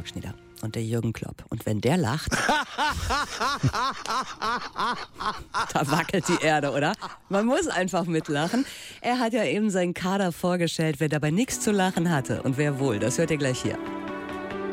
Schneider und der Jürgen Klopp. Und wenn der lacht, da wackelt die Erde, oder? Man muss einfach mitlachen. Er hat ja eben seinen Kader vorgestellt, wer dabei nichts zu lachen hatte. Und wer wohl, das hört ihr gleich hier.